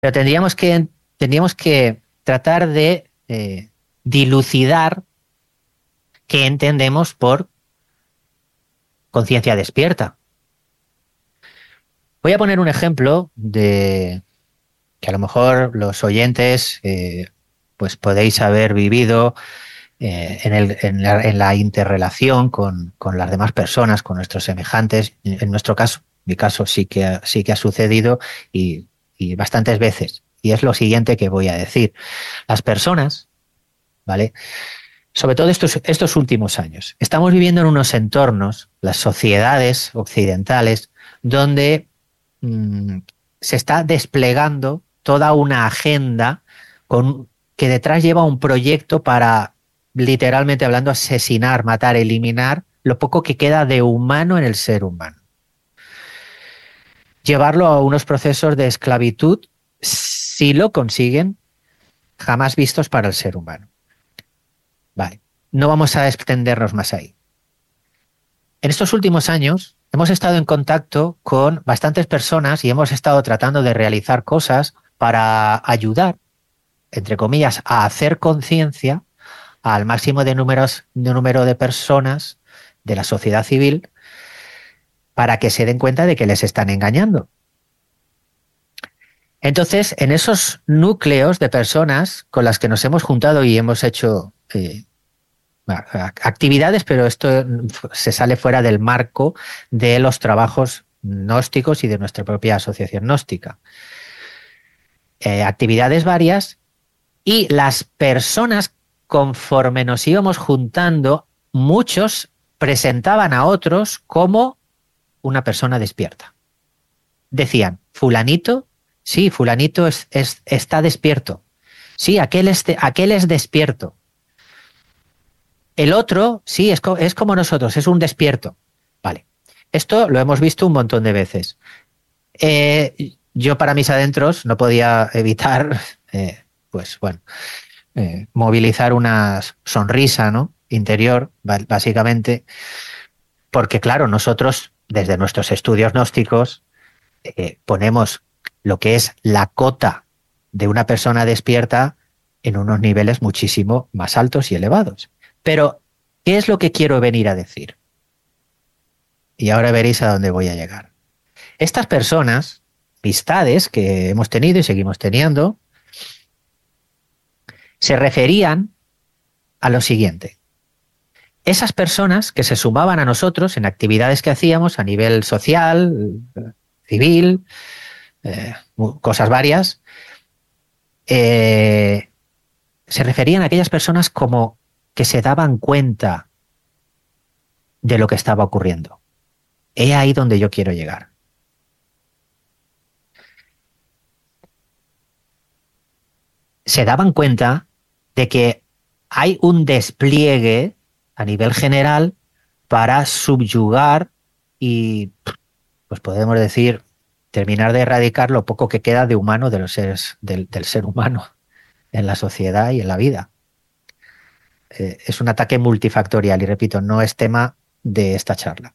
Pero tendríamos que tratar de dilucidar qué entendemos por conciencia despierta. Voy a poner un ejemplo de que a lo mejor los oyentes pues podéis haber vivido en la interrelación con las demás personas, con nuestros semejantes. En nuestro caso, mi caso sí que ha sucedido y bastantes veces. Y es lo siguiente que voy a decir. Las personas, ¿vale? Sobre todo estos últimos años, estamos viviendo en unos entornos, las sociedades occidentales, donde mmm, se está desplegando toda una agenda que detrás lleva un proyecto para, literalmente hablando, asesinar, matar, eliminar lo poco que queda de humano en el ser humano. Llevarlo a unos procesos de esclavitud, si lo consiguen, jamás vistos para el ser humano. Vale, no vamos a extendernos más ahí. En estos últimos años hemos estado en contacto con bastantes personas y hemos estado tratando de realizar cosas para ayudar, entre comillas, a hacer conciencia al máximo número de personas de la sociedad civil para que se den cuenta de que les están engañando. Entonces, en esos núcleos de personas con las que nos hemos juntado y hemos hecho actividades, pero esto se sale fuera del marco de los trabajos gnósticos y de nuestra propia asociación gnóstica. Actividades varias, y las personas, conforme nos íbamos juntando, muchos presentaban a otros como una persona despierta. Decían, fulanito, sí, fulanito está despierto. Sí, aquel es despierto. El otro, sí, es como nosotros, es un despierto. Vale. Esto lo hemos visto un montón de veces. Yo para mis adentros no podía evitar, pues bueno, movilizar una sonrisa, ¿no?, interior, básicamente, porque claro, nosotros desde nuestros estudios gnósticos ponemos lo que es la cota de una persona despierta en unos niveles muchísimo más altos y elevados. Pero, ¿qué es lo que quiero venir a decir? Y ahora veréis a dónde voy a llegar. Estas personas, amistades que hemos tenido y seguimos teniendo, se referían a lo siguiente. Esas personas que se sumaban a nosotros en actividades que hacíamos a nivel social, civil, cosas varias, se referían a aquellas personas como que se daban cuenta de lo que estaba ocurriendo. He ahí donde yo quiero llegar. Se daban cuenta de que hay un despliegue a nivel general para subyugar y, pues podemos decir, terminar de erradicar lo poco que queda de humano de los seres, del ser humano en la sociedad y en la vida. Es un ataque multifactorial y, repito, no es tema de esta charla.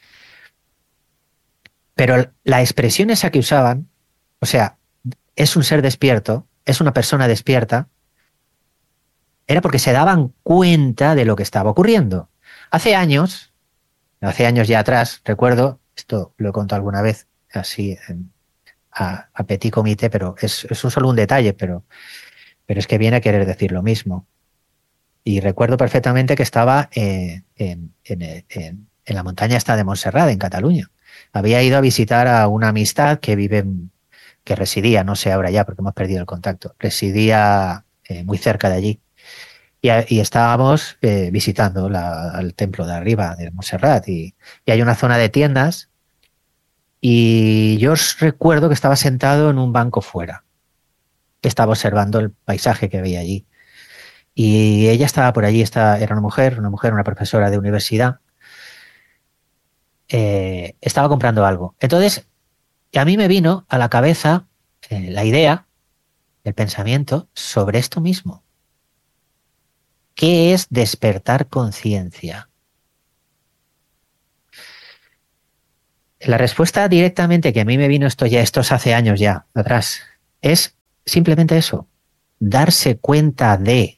Pero la expresión esa que usaban, o sea, es un ser despierto, es una persona despierta, era porque se daban cuenta de lo que estaba ocurriendo. Hace años ya atrás, recuerdo, esto lo he contado alguna vez, así a petit comité, pero es solo un detalle, pero es que viene a querer decir lo mismo. Y recuerdo perfectamente que estaba en la montaña esta de Montserrat, en Cataluña. Había ido a visitar a una amistad que residía, no sé ahora ya porque hemos perdido el contacto, residía muy cerca de allí. Y estábamos visitando el templo de arriba de Montserrat y hay una zona de tiendas y yo recuerdo que estaba sentado en un banco fuera. Estaba observando el paisaje que veía allí. Y ella estaba por allí, era una profesora de universidad. Estaba comprando algo. Entonces, a mí me vino a la cabeza la idea, el pensamiento sobre esto mismo. ¿Qué es despertar conciencia? La respuesta directamente que a mí me vino, esto es hace años ya atrás, es simplemente eso, darse cuenta de.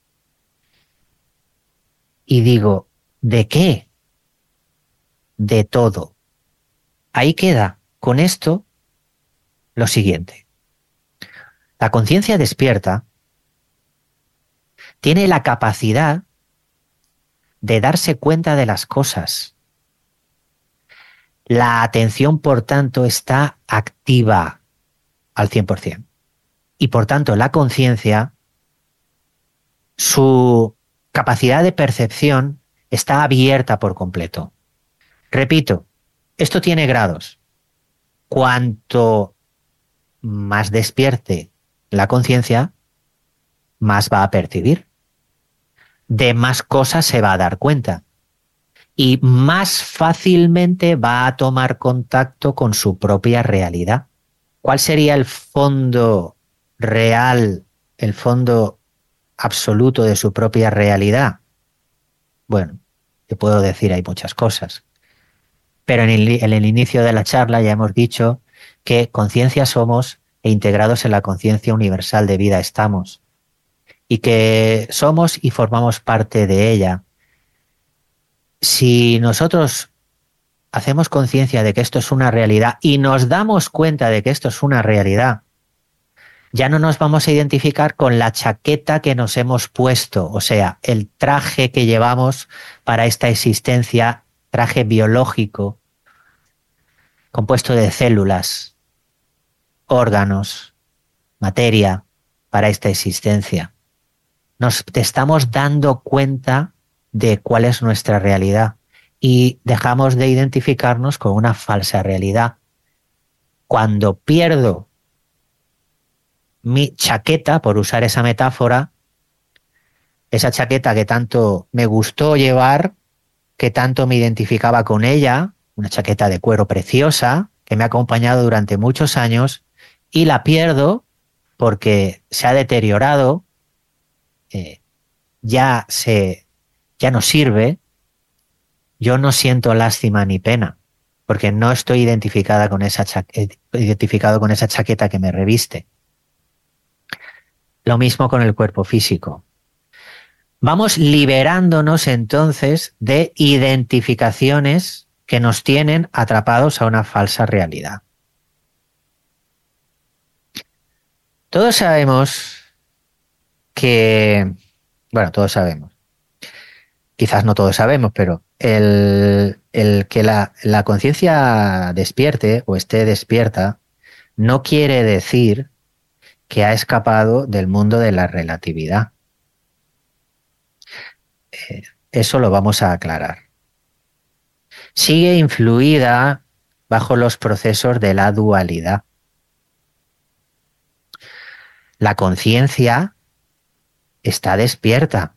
Y digo, ¿de qué? De todo. Ahí queda con esto lo siguiente. La conciencia despierta tiene la capacidad de darse cuenta de las cosas. La atención, por tanto, está activa al 100%. Y por tanto, la conciencia, su capacidad de percepción está abierta por completo. Repito, esto tiene grados. Cuanto más despierte la conciencia, más va a percibir. De más cosas se va a dar cuenta. Y más fácilmente va a tomar contacto con su propia realidad. ¿Cuál sería el fondo real, el fondo absoluto de su propia realidad? Bueno, te puedo decir, hay muchas cosas. Pero en el inicio de la charla ya hemos dicho que conciencia somos e integrados en la conciencia universal de vida estamos. Y que somos y formamos parte de ella. Si nosotros hacemos conciencia de que esto es una realidad y nos damos cuenta de que esto es una realidad, ya no nos vamos a identificar con la chaqueta que nos hemos puesto, o sea, el traje que llevamos para esta existencia, traje biológico, compuesto de células, órganos, materia, para esta existencia. Nos estamos dando cuenta de cuál es nuestra realidad y dejamos de identificarnos con una falsa realidad. Cuando pierdo mi chaqueta, por usar esa metáfora, esa chaqueta que tanto me gustó llevar, que tanto me identificaba con ella, una chaqueta de cuero preciosa, que me ha acompañado durante muchos años, y la pierdo porque se ha deteriorado, ya no sirve, yo no siento lástima ni pena, porque no estoy identificado con esa chaqueta que me reviste. Lo mismo con el cuerpo físico. Vamos liberándonos entonces de identificaciones que nos tienen atrapados a una falsa realidad. Todos sabemos que, bueno, todos sabemos, quizás no todos sabemos, pero el que la conciencia despierte o esté despierta no quiere decir que ha escapado del mundo de la relatividad. Eso lo vamos a aclarar. Sigue influida bajo los procesos de la dualidad. La conciencia está despierta,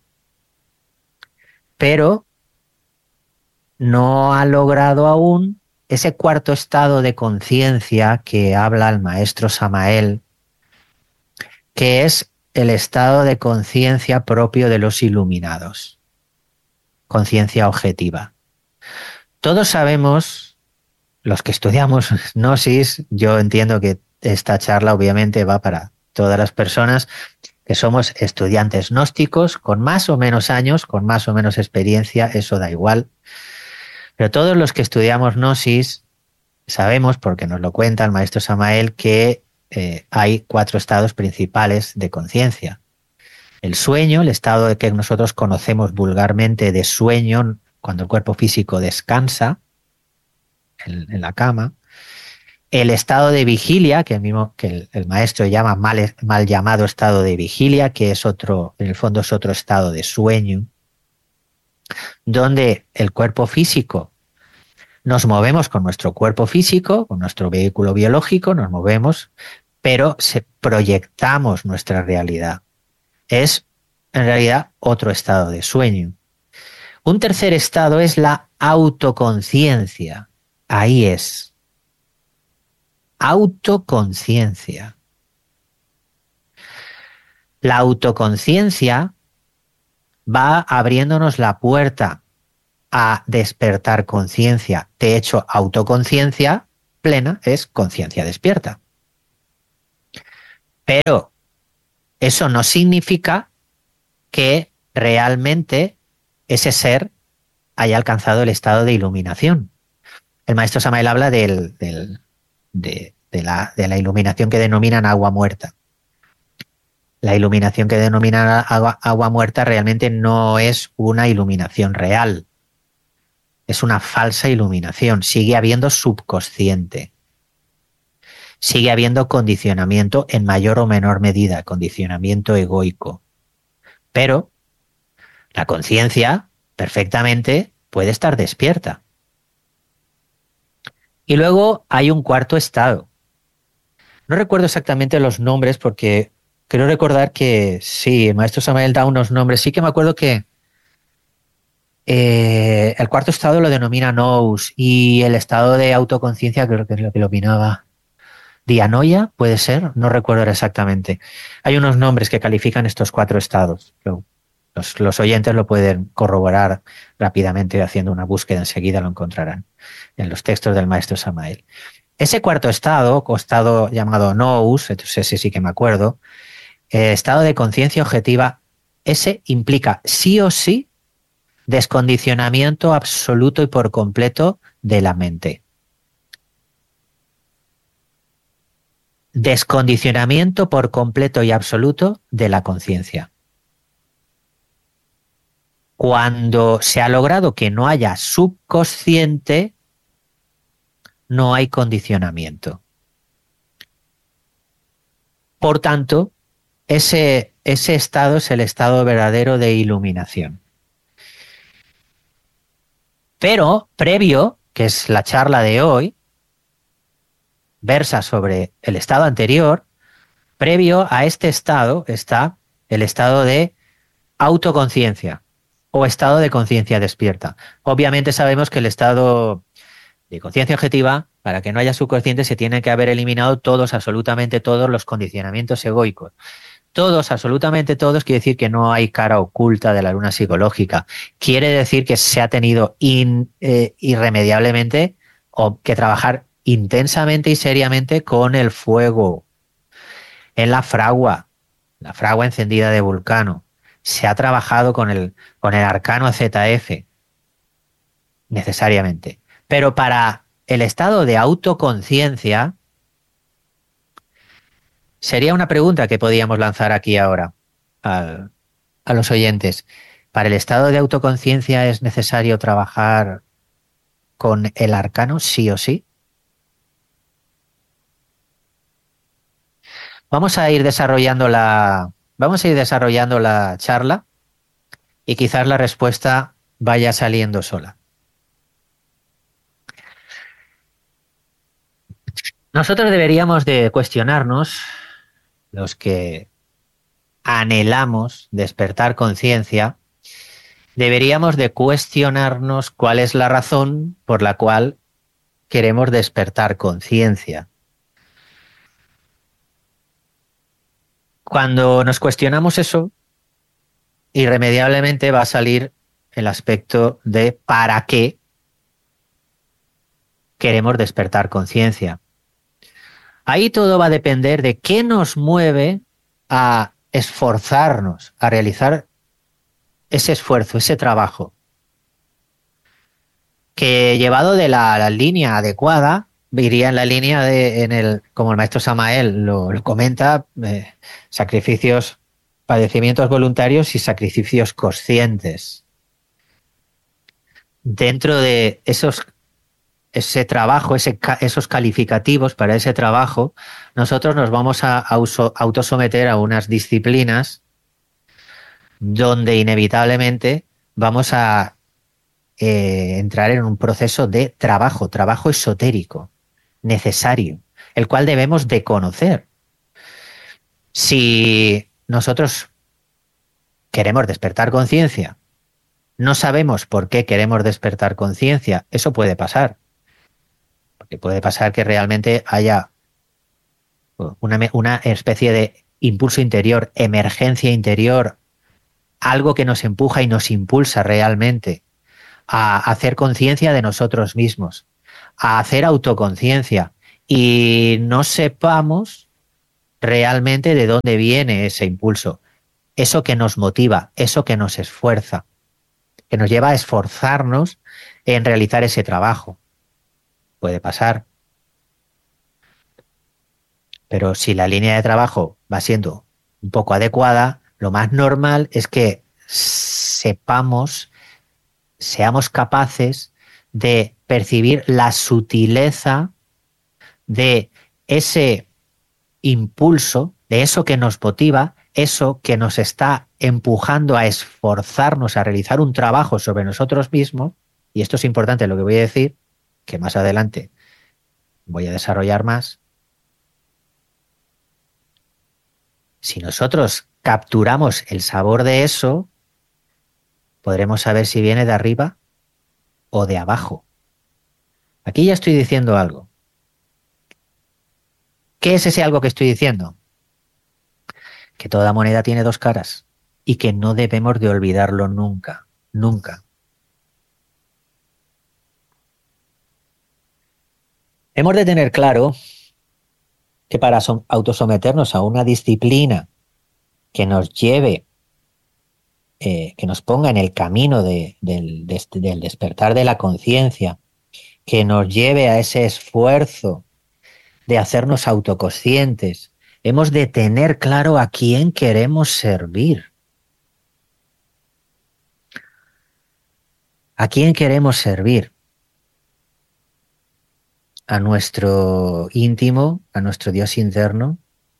pero no ha logrado aún ese cuarto estado de conciencia que habla el maestro Samael, que es el estado de conciencia propio de los iluminados, conciencia objetiva. Todos sabemos, los que estudiamos Gnosis, yo entiendo que esta charla obviamente va para todas las personas que somos estudiantes gnósticos con más o menos años, con más o menos experiencia, eso da igual. Pero todos los que estudiamos Gnosis sabemos, porque nos lo cuenta el maestro Samael, que hay 4 estados principales de conciencia. El sueño, el estado que nosotros conocemos vulgarmente de sueño, cuando el cuerpo físico descansa en la cama. El estado de vigilia, que el maestro llama mal llamado estado de vigilia, que es otro, en el fondo es otro estado de sueño, donde el cuerpo físico, nos movemos con nuestro cuerpo físico, con nuestro vehículo biológico, nos movemos, pero proyectamos nuestra realidad. Es, en realidad, otro estado de sueño. Un tercer estado es la autoconciencia. Ahí es. Autoconciencia. La autoconciencia va abriéndonos la puerta a despertar conciencia. De hecho, autoconciencia plena es conciencia despierta. Pero eso no significa que realmente ese ser haya alcanzado el estado de iluminación. El maestro Samael habla de la iluminación que denominan agua muerta. La iluminación que denominan agua muerta realmente no es una iluminación real. Es una falsa iluminación. Sigue habiendo subconsciente. Sigue habiendo condicionamiento en mayor o menor medida, condicionamiento egoico. Pero la conciencia perfectamente puede estar despierta. Y luego hay un cuarto estado. No recuerdo exactamente los nombres porque creo recordar que sí, el maestro Samael da unos nombres. Sí que me acuerdo que el cuarto estado lo denomina nous y el estado de autoconciencia creo que es lo que lo opinaba. Dianoia, puede ser, no recuerdo exactamente. Hay unos nombres que califican estos cuatro estados. Los oyentes lo pueden corroborar rápidamente haciendo una búsqueda, enseguida lo encontrarán en los textos del maestro Samael. Ese cuarto estado, o estado llamado nous, entonces ese sí que me acuerdo, estado de conciencia objetiva, ese implica sí o sí descondicionamiento absoluto y por completo de la mente. Descondicionamiento por completo y absoluto de la conciencia. Cuando se ha logrado que no haya subconsciente, no hay condicionamiento. Por tanto, ese estado es el estado verdadero de iluminación. Pero previo, que es la charla de hoy, versa sobre el estado anterior. Previo a este estado está el estado de autoconciencia o estado de conciencia despierta. Obviamente sabemos que el estado de conciencia objetiva, para que no haya subconsciente, se tiene que haber eliminado todos, absolutamente todos los condicionamientos egoicos. Todos, absolutamente todos, quiere decir que no hay cara oculta de la luna psicológica. Quiere decir que se ha tenido irremediablemente o que trabajar intensamente y seriamente con el fuego. En la fragua encendida de Vulcano, se ha trabajado con el arcano ZF, necesariamente. Pero para el estado de autoconciencia, sería una pregunta que podíamos lanzar aquí ahora a los oyentes. ¿Para el estado de autoconciencia es necesario trabajar con el arcano, sí o sí? Vamos a ir desarrollando la charla y quizás la respuesta vaya saliendo sola. Nosotros deberíamos de cuestionarnos, los que anhelamos despertar conciencia, deberíamos de cuestionarnos cuál es la razón por la cual queremos despertar conciencia. Cuando nos cuestionamos eso, irremediablemente va a salir el aspecto de para qué queremos despertar conciencia. Ahí todo va a depender de qué nos mueve a esforzarnos, a realizar ese esfuerzo, ese trabajo, que llevado de la línea adecuada, iría en la línea como el maestro Samael lo comenta, sacrificios, padecimientos voluntarios y sacrificios conscientes. Dentro de ese trabajo, esos calificativos para ese trabajo, nosotros nos vamos a autosometer a unas disciplinas donde inevitablemente vamos a entrar en un proceso de trabajo esotérico, necesario, el cual debemos de conocer. Si nosotros queremos despertar conciencia, no sabemos por qué queremos despertar conciencia, eso puede pasar. Porque puede pasar que realmente haya una especie de impulso interior, emergencia interior, algo que nos empuja y nos impulsa realmente a hacer conciencia de nosotros mismos, a hacer autoconciencia y no sepamos realmente de dónde viene ese impulso, eso que nos motiva, eso que nos esfuerza, que nos lleva a esforzarnos en realizar ese trabajo. Puede pasar, pero si la línea de trabajo va siendo un poco adecuada, lo más normal es que seamos capaces de percibir la sutileza de ese impulso, de eso que nos motiva, eso que nos está empujando a esforzarnos a realizar un trabajo sobre nosotros mismos, y esto es importante lo que voy a decir, que más adelante voy a desarrollar más. Si nosotros capturamos el sabor de eso, podremos saber si viene de arriba o de abajo. Aquí ya estoy diciendo algo. ¿Qué es ese algo que estoy diciendo? Que toda moneda tiene dos caras y que no debemos de olvidarlo nunca, nunca. Hemos de tener claro que para autosometernos a una disciplina que nos lleve, que nos ponga en el camino del despertar de la conciencia, que nos lleve a ese esfuerzo de hacernos autoconscientes, hemos de tener claro a quién queremos servir. ¿A quién queremos servir? ¿A nuestro íntimo, a nuestro Dios interno?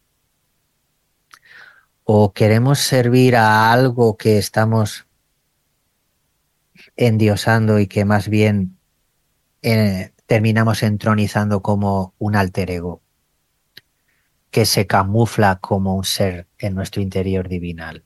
¿O queremos servir a algo que estamos endiosando y que más bien terminamos entronizando como un alter ego, que se camufla como un ser en nuestro interior divinal?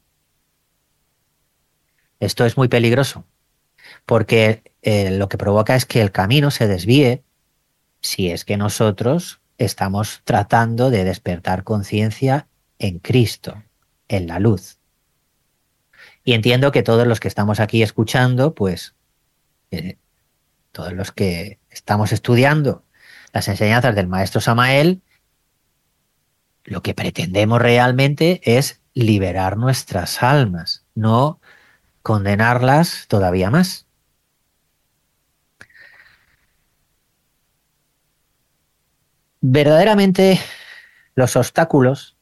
Esto es muy peligroso, porque lo que provoca es que el camino se desvíe si es que nosotros estamos tratando de despertar conciencia en Cristo, en la luz. Y entiendo que todos los que estamos aquí escuchando, pues todos los que estamos estudiando las enseñanzas del maestro Samael, lo que pretendemos realmente es liberar nuestras almas, no condenarlas todavía más. Verdaderamente, los obstáculos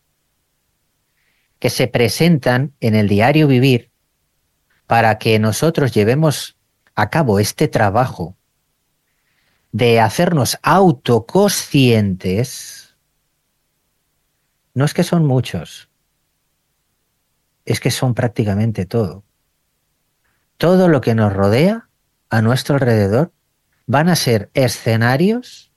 que se presentan en el diario vivir para que nosotros llevemos a cabo este trabajo de hacernos autoconscientes, no es que son muchos, es que son prácticamente todo. Todo lo que nos rodea a nuestro alrededor van a ser escenarios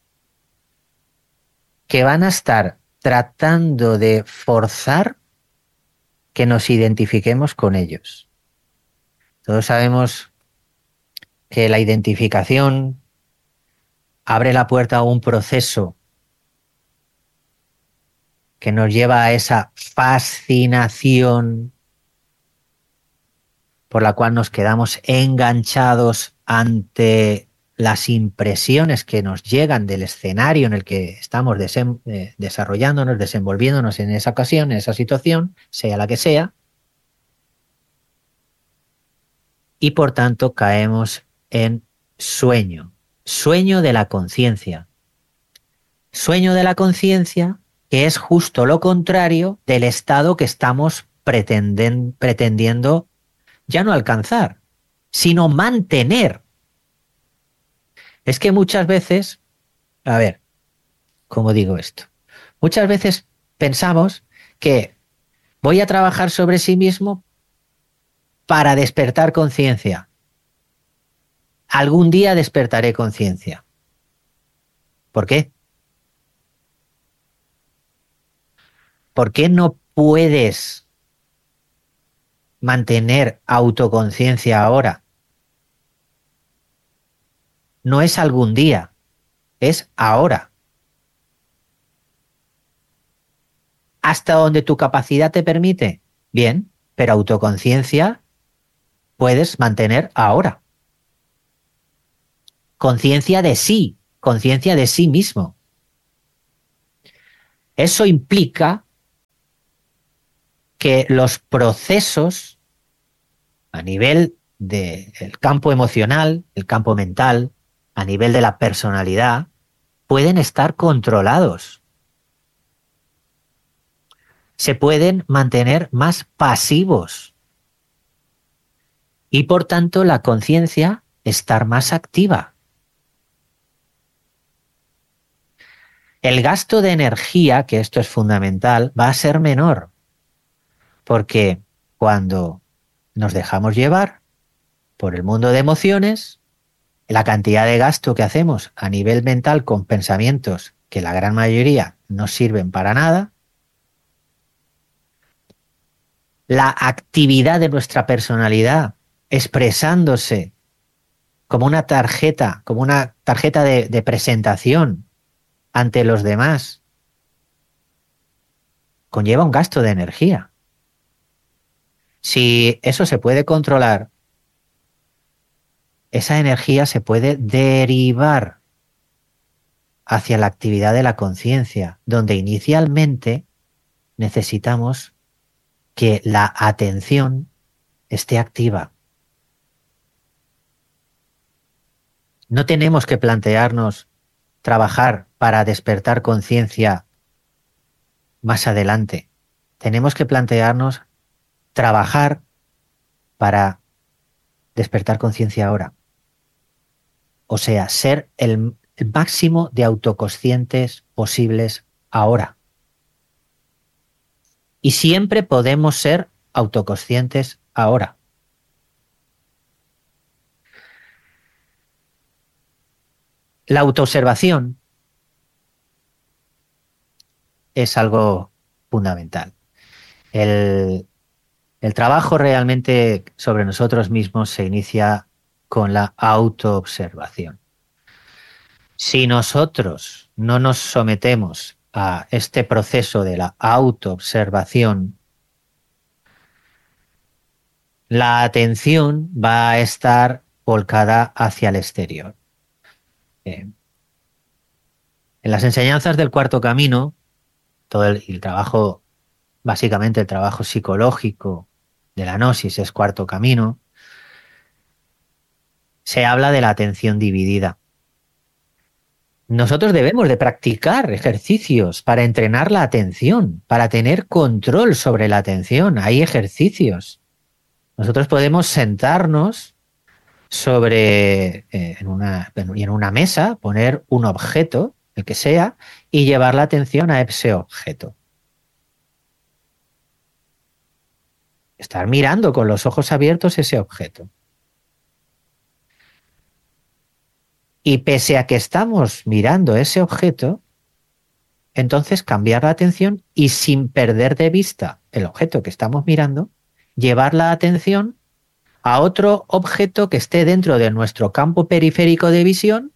que van a estar tratando de forzar que nos identifiquemos con ellos. Todos sabemos que la identificación abre la puerta a un proceso que nos lleva a esa fascinación por la cual nos quedamos enganchados ante las impresiones que nos llegan del escenario en el que estamos desarrollándonos, desenvolviéndonos en esa ocasión, en esa situación, sea la que sea, y por tanto caemos en sueño, sueño de la conciencia. Sueño de la conciencia que es justo lo contrario del estado que estamos pretendiendo ya no alcanzar, sino mantener. Es que muchas veces, a ver, ¿cómo digo esto? Muchas veces pensamos que voy a trabajar sobre sí mismo para despertar conciencia. Algún día despertaré conciencia. ¿Por qué? ¿Por qué no puedes mantener autoconciencia ahora? No es algún día, es ahora. Hasta donde tu capacidad te permite, bien, pero autoconciencia puedes mantener ahora. Conciencia de sí mismo. Eso implica que los procesos a nivel del campo emocional, el campo mental, a nivel de la personalidad, pueden estar controlados. Se pueden mantener más pasivos y por tanto la conciencia estar más activa. El gasto de energía, que esto es fundamental, va a ser menor, porque cuando nos dejamos llevar por el mundo de emociones, la cantidad de gasto que hacemos a nivel mental con pensamientos que la gran mayoría no sirven para nada, la actividad de nuestra personalidad expresándose como una tarjeta de presentación ante los demás, conlleva un gasto de energía. Si eso se puede controlar, esa energía se puede derivar hacia la actividad de la conciencia, donde inicialmente necesitamos que la atención esté activa. No tenemos que plantearnos trabajar para despertar conciencia más adelante. Tenemos que plantearnos trabajar para despertar conciencia ahora. O sea, ser el máximo de autoconscientes posibles ahora. Y siempre podemos ser autoconscientes ahora. La autoobservación es algo fundamental. El trabajo realmente sobre nosotros mismos se inicia con la autoobservación. Si nosotros no nos sometemos a este proceso de la autoobservación, la atención va a estar volcada hacia el exterior. En las enseñanzas del cuarto camino, todo el trabajo, básicamente el trabajo psicológico de la gnosis es cuarto camino, se habla de la atención dividida. Nosotros debemos de practicar ejercicios para entrenar la atención, para tener control sobre la atención. Hay ejercicios. Nosotros podemos sentarnos en una mesa, poner un objeto, el que sea, y llevar la atención a ese objeto. Estar mirando con los ojos abiertos ese objeto. Y pese a que estamos mirando ese objeto, entonces cambiar la atención y sin perder de vista el objeto que estamos mirando, llevar la atención a otro objeto que esté dentro de nuestro campo periférico de visión,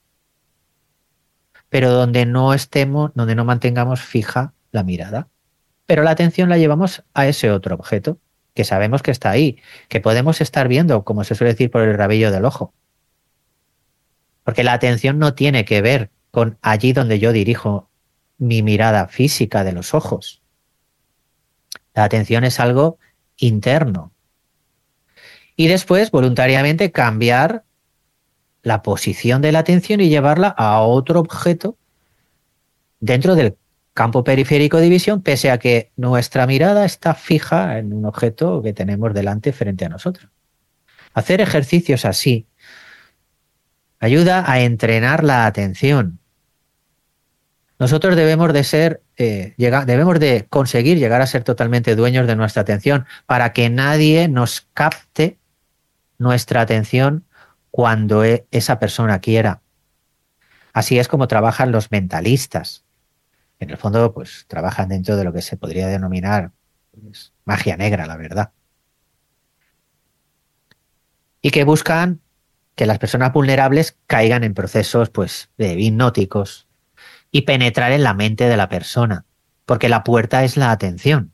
pero donde no mantengamos fija la mirada. Pero la atención la llevamos a ese otro objeto, que sabemos que está ahí, que podemos estar viendo, como se suele decir, por el rabillo del ojo. Porque la atención no tiene que ver con allí donde yo dirijo mi mirada física de los ojos. La atención es algo interno. Y después, voluntariamente, cambiar la posición de la atención y llevarla a otro objeto dentro del campo periférico de visión, pese a que nuestra mirada está fija en un objeto que tenemos delante frente a nosotros. Hacer ejercicios así ayuda a entrenar la atención. Nosotros debemos de conseguir llegar a ser totalmente dueños de nuestra atención para que nadie nos capte nuestra atención cuando esa persona quiera. Así es como trabajan los mentalistas. En el fondo, pues trabajan dentro de lo que se podría denominar pues, magia negra, la verdad. Y que buscan que las personas vulnerables caigan en procesos pues, hipnóticos y penetrar en la mente de la persona, porque la puerta es la atención.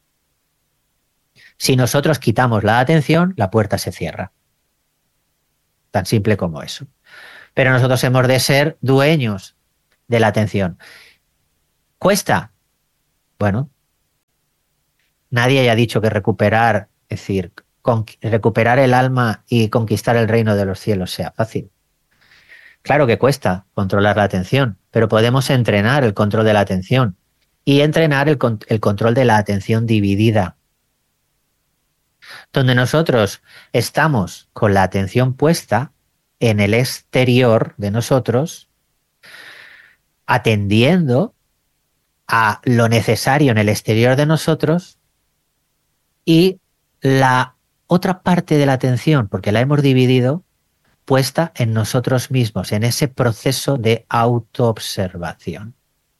Si nosotros quitamos la atención, la puerta se cierra. Tan simple como eso. Pero nosotros hemos de ser dueños de la atención. ¿Cuesta? Bueno, nadie haya dicho que recuperar, es decir, recuperar el alma y conquistar el reino de los cielos sea fácil. Claro que cuesta controlar la atención, pero podemos entrenar el control de la atención y entrenar el control de la atención dividida, donde nosotros estamos con la atención puesta en el exterior de nosotros, atendiendo a lo necesario en el exterior de nosotros, y la otra parte de la atención, porque la hemos dividido, puesta en nosotros mismos, en ese proceso de autoobservación,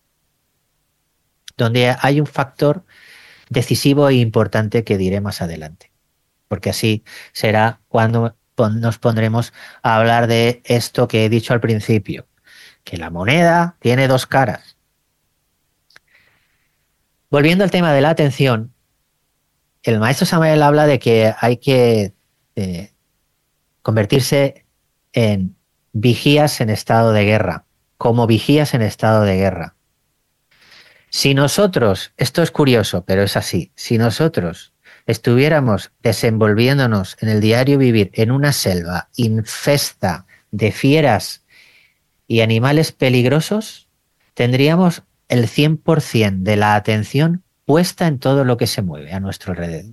donde hay un factor decisivo e importante que diré más adelante, porque así será cuando nos pondremos a hablar de esto que he dicho al principio, que la moneda tiene dos caras. Volviendo al tema de la atención, el maestro Samael habla de que hay que convertirse en vigías en estado de guerra, como vigías en estado de guerra. Si nosotros, esto es curioso, pero es así, si nosotros estuviéramos desenvolviéndonos en el diario vivir en una selva infesta de fieras y animales peligrosos, tendríamos el 100% de la atención puesta en todo lo que se mueve a nuestro alrededor.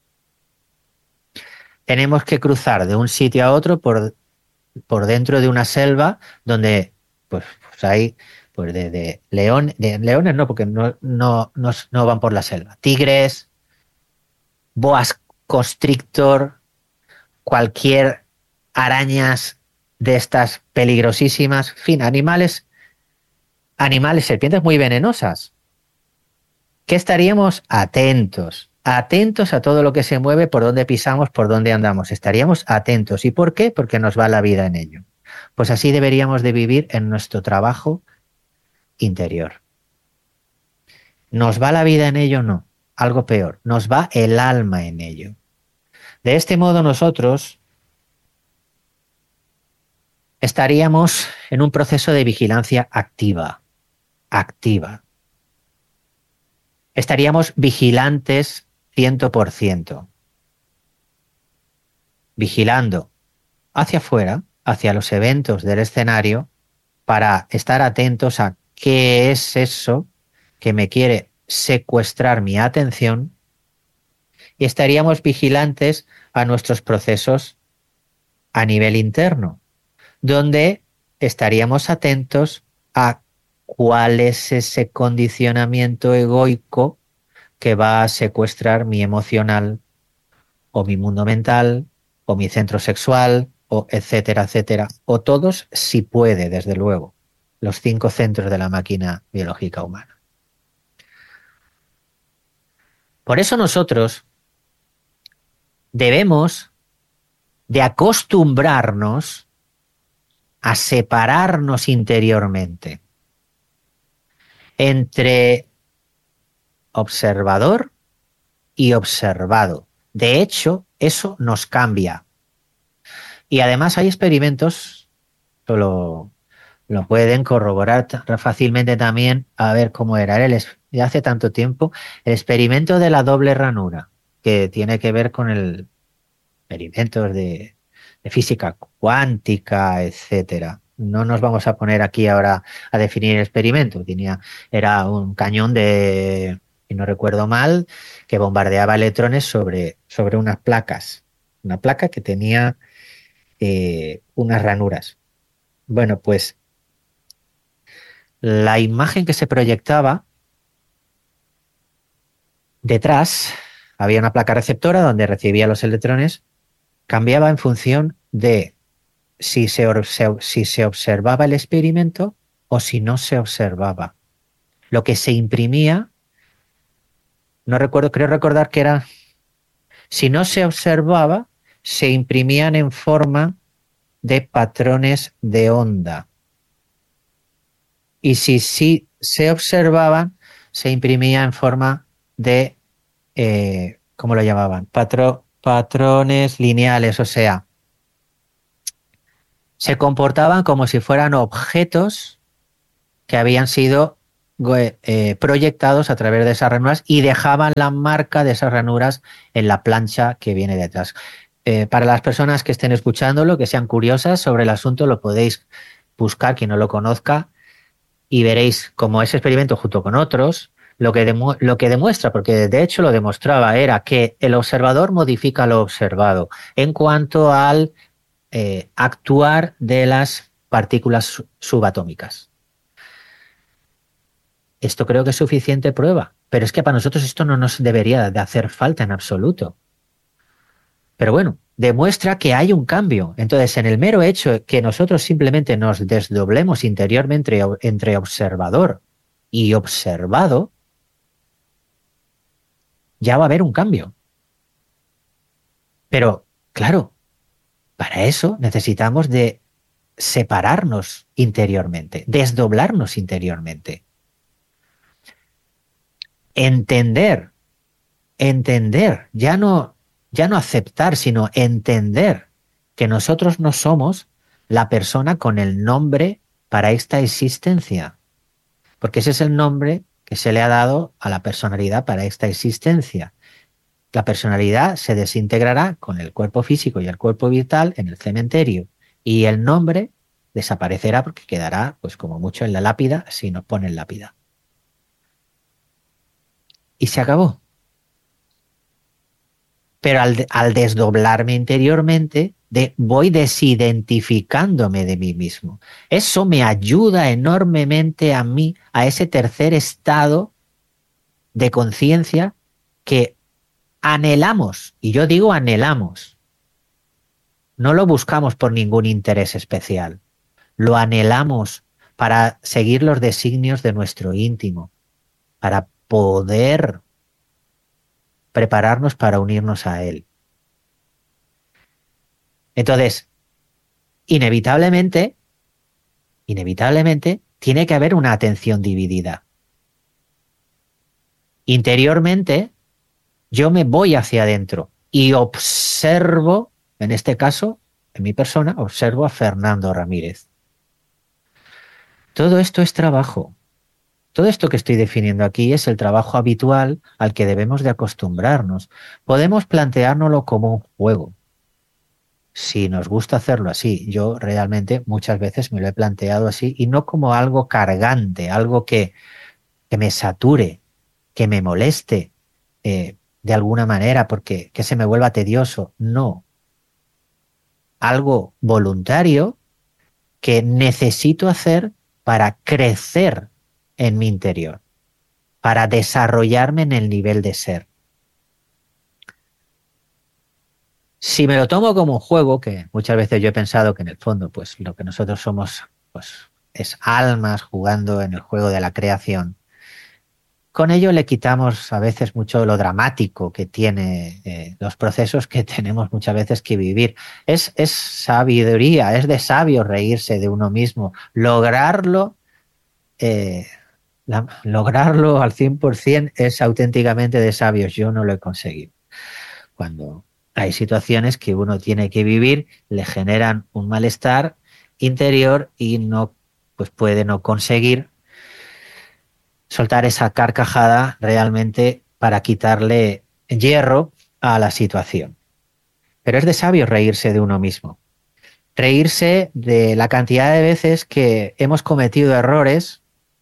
Tenemos que cruzar de un sitio a otro por dentro de una selva donde pues hay pues de leones no, porque no van por la selva, tigres, boas constrictor, cualquier arañas de estas peligrosísimas, en fin, animales, serpientes muy venenosas, que estaríamos atentos a todo lo que se mueve, por dónde pisamos, por dónde andamos. Estaríamos atentos. ¿Y por qué? Porque nos va la vida en ello. Pues así deberíamos de vivir en nuestro trabajo interior. ¿Nos va la vida en ello? No. Algo peor. Nos va el alma en ello. De este modo nosotros estaríamos en un proceso de vigilancia activa. Estaríamos vigilantes 100%. Vigilando hacia afuera, hacia los eventos del escenario, para estar atentos a qué es eso que me quiere secuestrar mi atención, y estaríamos vigilantes a nuestros procesos a nivel interno, donde estaríamos atentos a cuál es ese condicionamiento egoico que va a secuestrar mi emocional o mi mundo mental o mi centro sexual o etcétera, etcétera, o todos si puede, desde luego, los 5 centros de la máquina biológica humana. Por eso nosotros debemos de acostumbrarnos a separarnos interiormente entre observador y observado. De hecho, eso nos cambia. Y además hay experimentos, lo pueden corroborar fácilmente también, a ver cómo era. De hace tanto tiempo, el experimento de la doble ranura, que tiene que ver con el experimentos de física cuántica, etcétera. No nos vamos a poner aquí ahora a definir el experimento. Era un cañón si no recuerdo mal, que bombardeaba electrones sobre unas placas. Una placa que tenía unas ranuras. Bueno, pues la imagen que se proyectaba detrás, había una placa receptora donde recibía los electrones, cambiaba en función de si se observaba el experimento o si no se observaba. Lo que se imprimía, no recuerdo, creo recordar que era, si no se observaba, se imprimían en forma de patrones de onda. Y si sí se observaban, se imprimía en forma de, ¿cómo lo llamaban? Patrones lineales, o sea, se comportaban como si fueran objetos que habían sido proyectados a través de esas ranuras y dejaban la marca de esas ranuras en la plancha que viene detrás. Para las personas que estén escuchándolo, que sean curiosas sobre el asunto, lo podéis buscar, quien no lo conozca, y veréis cómo ese experimento junto con otros, lo que demuestra, porque de hecho lo demostraba, era que el observador modifica lo observado en cuanto al actuar de las partículas subatómicas. Esto creo que es suficiente prueba, pero es que para nosotros esto no nos debería de hacer falta en absoluto. Pero bueno, demuestra que hay un cambio. Entonces, en el mero hecho de que nosotros simplemente nos desdoblemos interiormente entre observador y observado, ya va a haber un cambio. Pero, claro, para eso necesitamos de separarnos interiormente, desdoblarnos interiormente. Entender, ya no aceptar, sino entender que nosotros no somos la persona con el nombre para esta existencia, porque ese es el nombre que se le ha dado a la personalidad para esta existencia. La personalidad se desintegrará con el cuerpo físico y el cuerpo vital en el cementerio y el nombre desaparecerá porque quedará, pues como mucho en la lápida, si nos ponen lápida. Y se acabó. Pero al desdoblarme interiormente, voy desidentificándome de mí mismo. Eso me ayuda enormemente a mí, a ese tercer estado de conciencia que anhelamos, y yo digo anhelamos, no lo buscamos por ningún interés especial, lo anhelamos para seguir los designios de nuestro íntimo, para poder prepararnos para unirnos a él. Entonces, inevitablemente, tiene que haber una atención dividida. Interiormente, yo me voy hacia adentro y observo, en este caso, en mi persona, observo a Fernando Ramírez. Todo esto es trabajo. Todo esto que estoy definiendo aquí es el trabajo habitual al que debemos de acostumbrarnos. Podemos planteárnoslo como un juego. Si nos gusta hacerlo así, yo realmente muchas veces me lo he planteado así y no como algo cargante, algo que me sature, que me moleste de alguna manera porque que se me vuelva tedioso. No. Algo voluntario que necesito hacer para crecer en mi interior, para desarrollarme en el nivel de ser. Si me lo tomo como un juego, que muchas veces yo he pensado que en el fondo, pues lo que nosotros somos, pues es almas jugando en el juego de la creación, con ello le quitamos a veces mucho lo dramático que tiene los procesos que tenemos muchas veces que vivir. Es sabiduría, es de sabio reírse de uno mismo, lograrlo al 100% es auténticamente de sabios. Yo no lo he conseguido. Cuando hay situaciones que uno tiene que vivir, le generan un malestar interior y no, pues puede no conseguir soltar esa carcajada realmente para quitarle hierro a la situación. Pero es de sabio reírse de uno mismo. Reírse de la cantidad de veces que hemos cometido errores,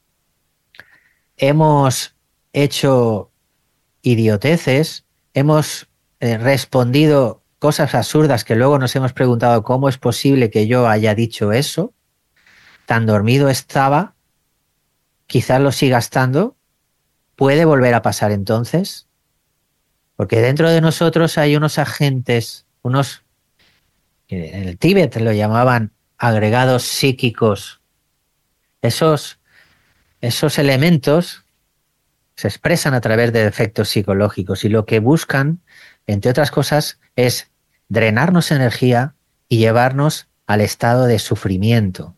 hemos hecho idioteces, hemos respondido cosas absurdas que luego nos hemos preguntado cómo es posible que yo haya dicho eso, tan dormido estaba, quizás lo siga estando, puede volver a pasar entonces, porque dentro de nosotros hay unos agentes, unos, que en el Tíbet lo llamaban agregados psíquicos, esos elementos se expresan a través de efectos psicológicos y lo que buscan, entre otras cosas, es drenarnos energía y llevarnos al estado de sufrimiento.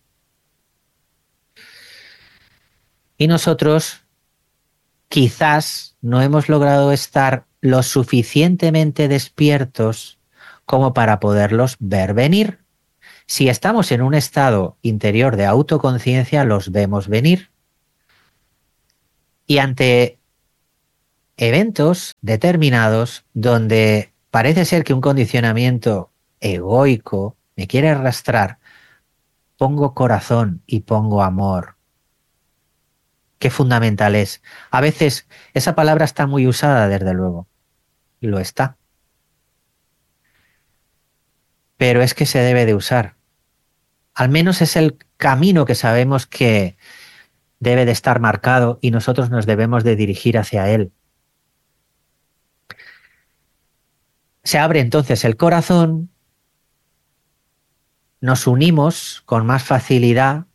Y nosotros quizás no hemos logrado estar lo suficientemente despiertos como para poderlos ver venir. Si estamos en un estado interior de autoconciencia, los vemos venir. Y ante eventos determinados donde parece ser que un condicionamiento egoico me quiere arrastrar, pongo corazón y pongo amor. Qué fundamental es. A veces esa palabra está muy usada, desde luego. Lo está. Pero es que se debe de usar. Al menos es el camino que sabemos que debe de estar marcado y nosotros nos debemos de dirigir hacia él. Se abre entonces el corazón, nos unimos con más facilidad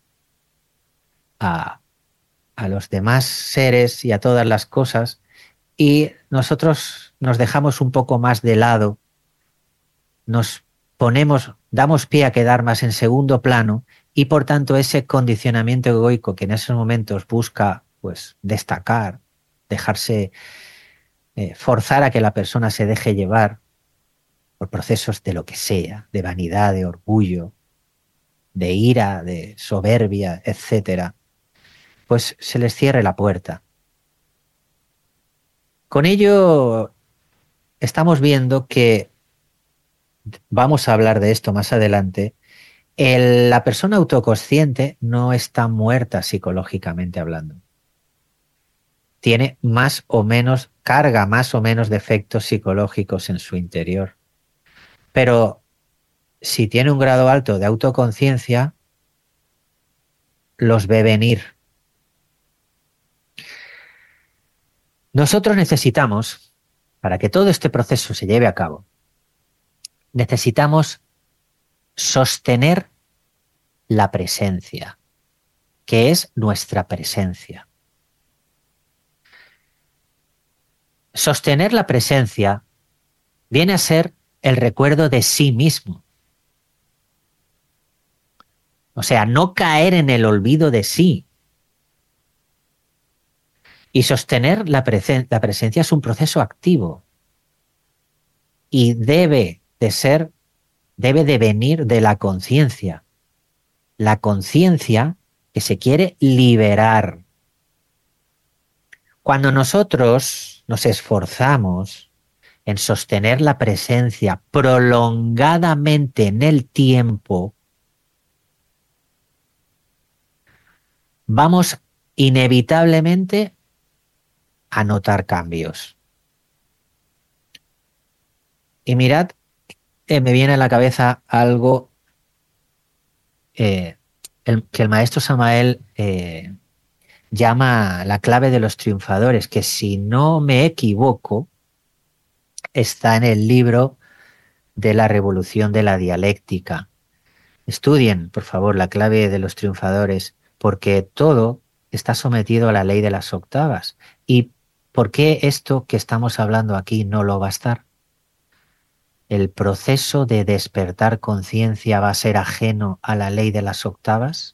a los demás seres y a todas las cosas y nosotros nos dejamos un poco más de lado, nos damos pie a quedar más en segundo plano y por tanto ese condicionamiento egoico que en esos momentos busca pues destacar, dejarse forzar a que la persona se deje llevar por procesos de lo que sea, de vanidad, de orgullo, de ira, de soberbia, etcétera, pues se les cierre la puerta. Con ello estamos viendo que, vamos a hablar de esto más adelante, la persona autoconsciente no está muerta psicológicamente hablando. Tiene más o menos, carga más o menos defectos psicológicos en su interior. Pero si tiene un grado alto de autoconciencia, los ve venir. Nosotros necesitamos, para que todo este proceso se lleve a cabo, necesitamos sostener la presencia, que es nuestra presencia. Sostener la presencia viene a ser el recuerdo de sí mismo. O sea, no caer en el olvido de sí. Y sostener la presencia es un proceso activo y debe de venir de la conciencia. La conciencia que se quiere liberar. Cuando nosotros nos esforzamos en sostener la presencia prolongadamente en el tiempo, vamos inevitablemente a notar cambios. Y mirad, me viene a la cabeza algo que el maestro Samael llama la clave de los triunfadores, que si no me equivoco, está en el libro de la revolución de la dialéctica. Estudien, por favor, la clave de los triunfadores, porque todo está sometido a la ley de las octavas. ¿Y por qué esto que estamos hablando aquí no lo va a estar? ¿El proceso de despertar conciencia va a ser ajeno a la ley de las octavas?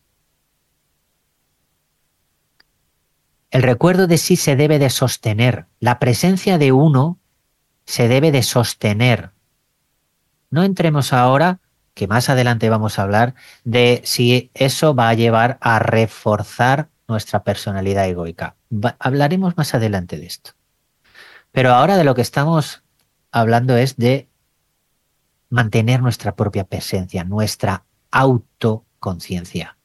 El recuerdo de sí se debe de sostener. La presencia de uno se debe de sostener. No entremos ahora, que más adelante vamos a hablar, de si eso va a llevar a reforzar nuestra personalidad egoica. Hablaremos más adelante de esto. Pero ahora de lo que estamos hablando es de mantener nuestra propia presencia, nuestra autoconciencia.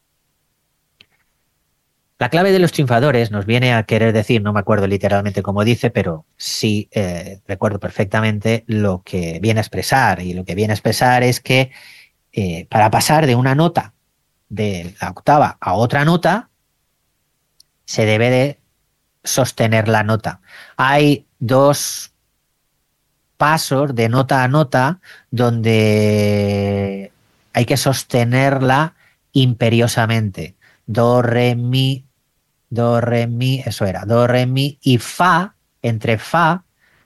La clave de los triunfadores nos viene a querer decir, no me acuerdo literalmente cómo dice, pero sí recuerdo perfectamente lo que viene a expresar. Y lo que viene a expresar es que para pasar de una nota de la octava a otra nota, se debe de sostener la nota. Hay dos pasos de nota a nota donde hay que sostenerla imperiosamente. Do, re, mi, eso era, do, re, mi y fa, entre fa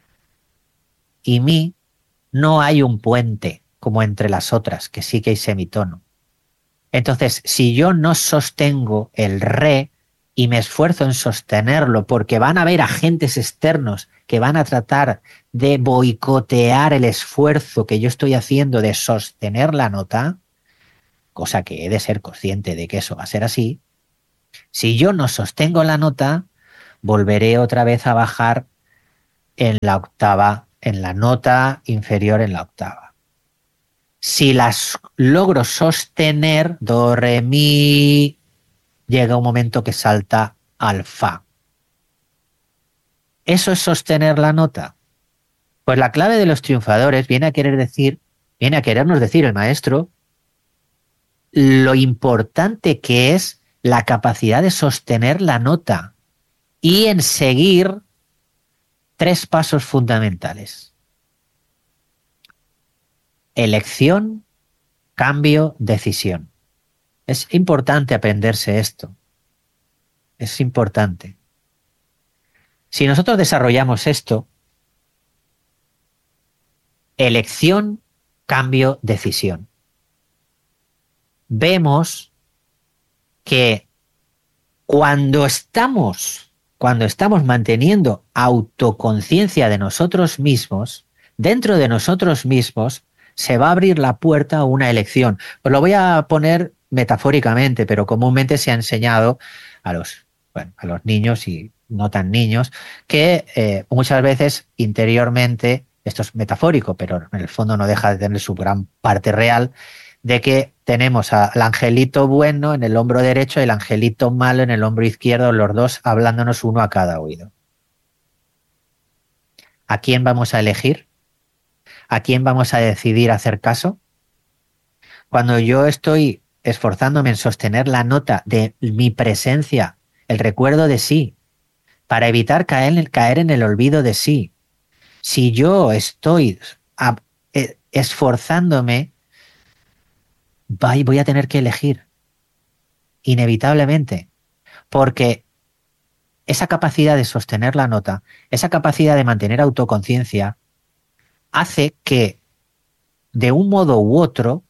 y mi no hay un puente como entre las otras, que sí que hay semitono. Entonces, si yo no sostengo el re y me esfuerzo en sostenerlo porque van a haber agentes externos que van a tratar de boicotear el esfuerzo que yo estoy haciendo de sostener la nota, cosa que he de ser consciente de que eso va a ser así, si yo no sostengo la nota, volveré otra vez a bajar en la octava, en la nota inferior en la octava. Si las logro sostener, do, re, mi, llega un momento que salta al fa. ¿Eso es sostener la nota? Pues la clave de los triunfadores viene a querernos decir el maestro lo importante que es la capacidad de sostener la nota y en seguir 3 pasos fundamentales. Elección, cambio, decisión. Es importante aprenderse esto. Es importante. Si nosotros desarrollamos esto, elección, cambio, decisión, vemos que cuando estamos manteniendo autoconciencia de nosotros mismos, dentro de nosotros mismos se va a abrir la puerta a una elección. Pues lo voy a poner metafóricamente, pero comúnmente se ha enseñado a los niños y no tan niños, que muchas veces interiormente, esto es metafórico, pero en el fondo no deja de tener su gran parte real, de que tenemos al angelito bueno en el hombro derecho y el angelito malo en el hombro izquierdo, los dos hablándonos uno a cada oído. ¿A quién vamos a elegir? ¿A quién vamos a decidir hacer caso? Cuando yo estoy esforzándome en sostener la nota de mi presencia, el recuerdo de sí, para evitar caer en el olvido de sí, si yo estoy esforzándome, voy a tener que elegir, inevitablemente, porque esa capacidad de sostener la nota, esa capacidad de mantener autoconciencia, hace que, de un modo u otro,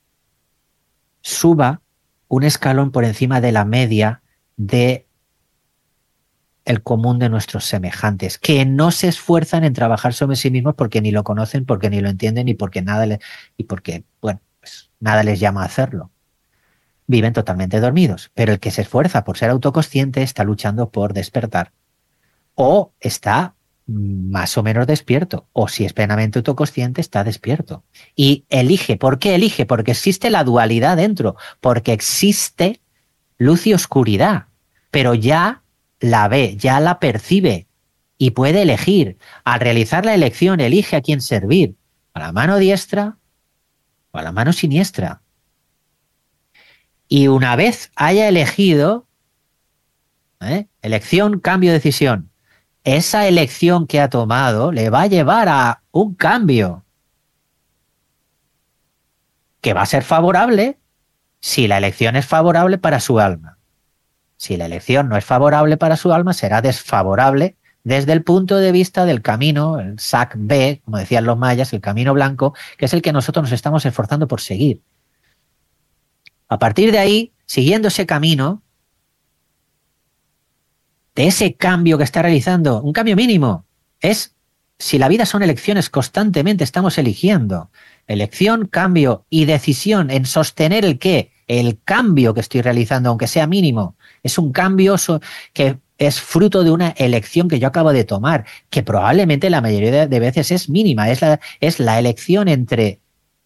suba un escalón por encima de la media de el común de nuestros semejantes, que no se esfuerzan en trabajar sobre sí mismos porque ni lo conocen, porque ni lo entienden y porque nada les llama a hacerlo. Viven totalmente dormidos, pero el que se esfuerza por ser autoconsciente está luchando por despertar, o está más o menos despierto, o si es plenamente autoconsciente está despierto y elige. ¿Por qué elige? Porque existe la dualidad dentro, porque existe luz y oscuridad, pero ya la ve, ya la percibe y puede elegir. Al realizar la elección elige a quién servir, a la mano diestra o a la mano siniestra. Y una vez haya elegido, elección, cambio, decisión, esa elección que ha tomado le va a llevar a un cambio que va a ser favorable si la elección es favorable para su alma. Si la elección no es favorable para su alma, será desfavorable desde el punto de vista del camino, el Sac B, como decían los mayas, el camino blanco, que es el que nosotros nos estamos esforzando por seguir. A partir de ahí, siguiendo ese camino, de ese cambio que está realizando, un cambio mínimo, es, si la vida son elecciones, constantemente estamos eligiendo. Elección, cambio y decisión en sostener el qué, el cambio que estoy realizando, aunque sea mínimo. Es un cambio que es fruto de una elección que yo acabo de tomar, que probablemente la mayoría de veces es mínima. Es la elección entre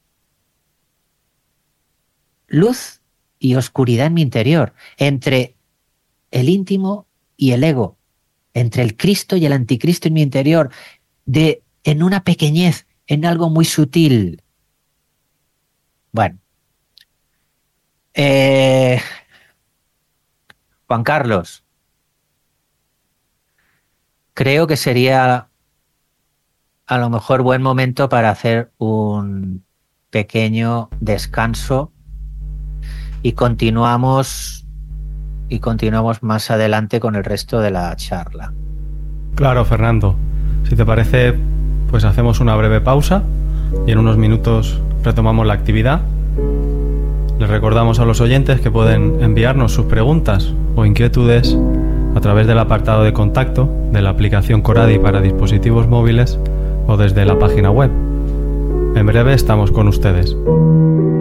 luz y oscuridad en mi interior, entre el íntimo y el ego, entre el Cristo y el anticristo en mi interior, en una pequeñez, en algo muy sutil. Bueno. Juan Carlos, creo que sería a lo mejor buen momento para hacer un pequeño descanso y continuamos más adelante con el resto de la charla. Claro, Fernando. Si te parece, pues hacemos una breve pausa y en unos minutos retomamos la actividad. Les recordamos a los oyentes que pueden enviarnos sus preguntas o inquietudes a través del apartado de contacto de la aplicación Coradi para dispositivos móviles o desde la página web. En breve estamos con ustedes.